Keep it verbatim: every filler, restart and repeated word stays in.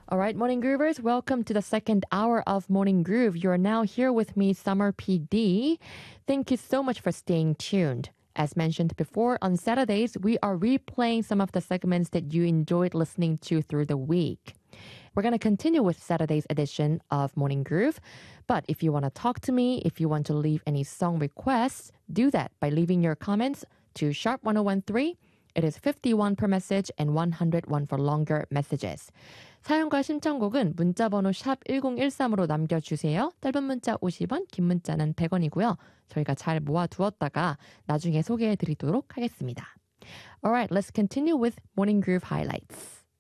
All right, Morning Groovers, welcome to the second hour of Morning Groove. You're now here with me, Summer P D. Thank you so much for staying tuned. As mentioned before, on Saturdays, we are replaying some of the segments that you enjoyed listening to through the week. We're going to continue with Saturday's edition of Morning Groove. But if you want to talk to me, if you want to leave any song requests, do that by leaving your comments to sharp one oh one three. It is fifty-one per message and one hundred one for longer messages. 사연과 신청곡은 문자번호 샵 일공일삼으로 남겨주세요. 짧은 문자 오십 원, 긴 문자는 백 원이고요. 저희가 잘 모아두었다가 나중에 소개해드리도록 하겠습니다. Alright, let's continue with Morning Groove highlights.